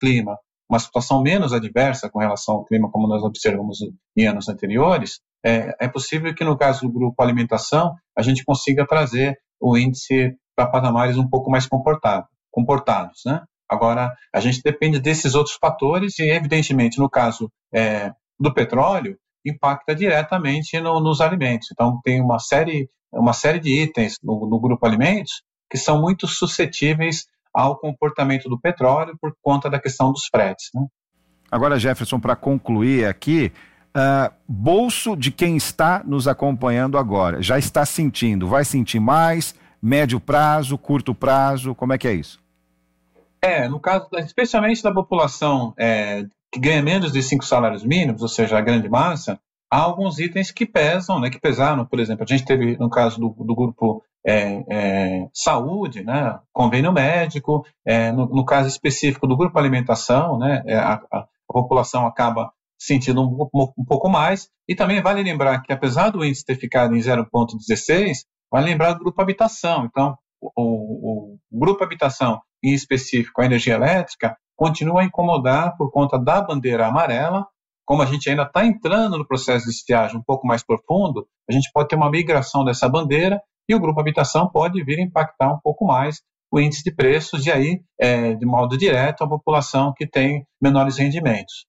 clima, uma situação menos adversa com relação ao clima, como nós observamos em anos anteriores, é possível que no caso do grupo alimentação, a gente consiga trazer o índice para patamares um pouco mais comportados, né? Agora, a gente depende desses outros fatores e, evidentemente, no caso do petróleo, impacta diretamente nos alimentos. Então, tem uma série de itens no grupo alimentos que são muito suscetíveis ao comportamento do petróleo por conta da questão dos fretes, né? Agora, Jefferson, para concluir aqui, bolso de quem está nos acompanhando agora, já está sentindo, vai sentir mais, médio prazo, curto prazo, como é que é isso? No caso, especialmente da população que ganha menos de 5 salários mínimos, ou seja, a grande massa, há alguns itens que pesam, né, que pesaram, por exemplo, a gente teve, no caso do grupo saúde, né, convênio médico, no caso específico do grupo alimentação, né, a população acaba sentindo um pouco mais, e também vale lembrar que, apesar do índice ter ficado em 0,16, vale lembrar do grupo habitação. Então, o grupo habitação, em específico a energia elétrica, continua a incomodar por conta da bandeira amarela. Como a gente ainda está entrando no processo de estiagem um pouco mais profundo, a gente pode ter uma migração dessa bandeira e o grupo habitação pode vir a impactar um pouco mais o índice de preços e aí, de modo direto, a população que tem menores rendimentos.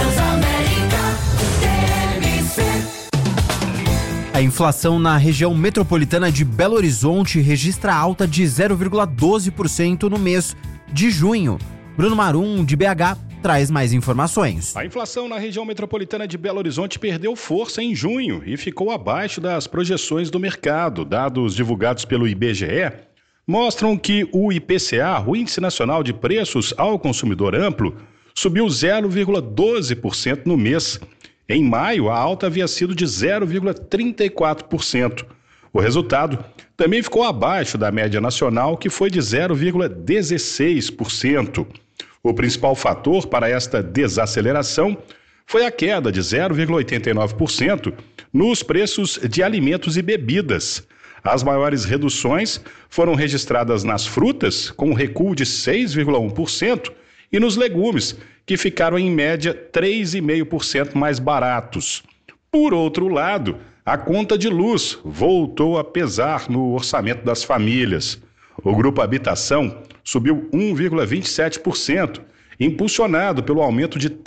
A inflação na região metropolitana de Belo Horizonte registra alta de 0,12% no mês de junho. Bruno Marum, de BH, traz mais informações. A inflação na região metropolitana de Belo Horizonte perdeu força em junho e ficou abaixo das projeções do mercado. Dados divulgados pelo IBGE mostram que o IPCA, o Índice Nacional de Preços ao Consumidor Amplo, subiu 0,12% no mês. Em maio, a alta havia sido de 0,34%. O resultado também ficou abaixo da média nacional, que foi de 0,16%. O principal fator para esta desaceleração foi a queda de 0,89% nos preços de alimentos e bebidas. As maiores reduções foram registradas nas frutas, com recuo de 6,1%, e nos legumes, que ficaram em média 3,5% mais baratos. Por outro lado, a conta de luz voltou a pesar no orçamento das famílias. O grupo habitação subiu 1,27%, impulsionado pelo aumento de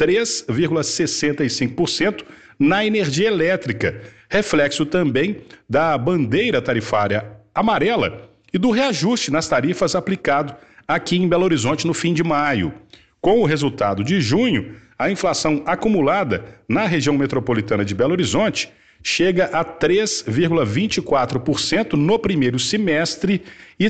3,65% na energia elétrica, reflexo também da bandeira tarifária amarela e do reajuste nas tarifas aplicado aqui em Belo Horizonte no fim de maio. Com o resultado de junho, a inflação acumulada na região metropolitana de Belo Horizonte chega a 3,24% no primeiro semestre e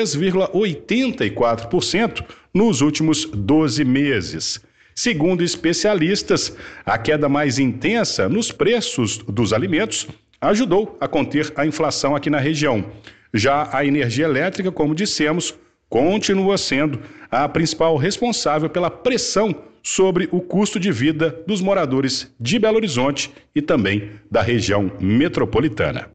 3,84% nos últimos 12 meses. Segundo especialistas, a queda mais intensa nos preços dos alimentos ajudou a conter a inflação aqui na região. Já a energia elétrica, como dissemos, continua sendo a principal responsável pela pressão sobre o custo de vida dos moradores de Belo Horizonte e também da região metropolitana.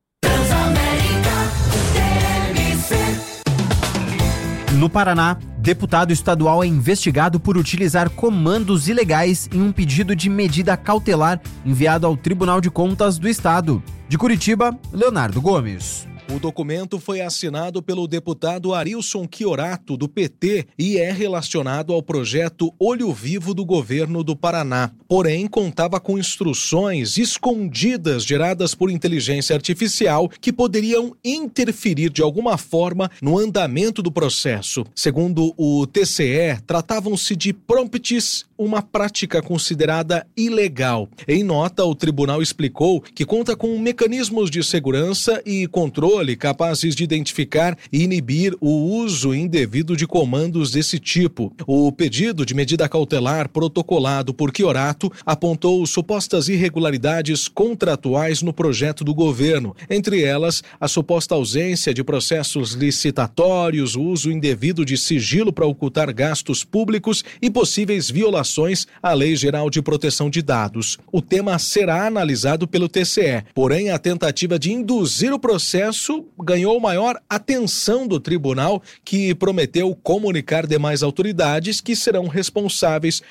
No Paraná, deputado estadual é investigado por utilizar comandos ilegais em um pedido de medida cautelar enviado ao Tribunal de Contas do Estado. De Curitiba, Leonardo Gomes. O documento foi assinado pelo deputado Arilson Chiorato, do PT, e é relacionado ao projeto Olho Vivo do governo do Paraná. Porém, contava com instruções escondidas geradas por inteligência artificial que poderiam interferir de alguma forma no andamento do processo. Segundo o TCE, tratavam-se de prompts, uma prática considerada ilegal. Em nota, o tribunal explicou que conta com mecanismos de segurança e controle capazes de identificar e inibir o uso indevido de comandos desse tipo. O pedido de medida cautelar protocolado por Chiorato apontou supostas irregularidades contratuais no projeto do governo, entre elas a suposta ausência de processos licitatórios, o uso indevido de sigilo para ocultar gastos públicos e possíveis violações à Lei Geral de Proteção de Dados. O tema será analisado pelo TCE, porém a tentativa de induzir o processo isso ganhou maior atenção do tribunal, que prometeu comunicar demais autoridades que serão responsáveis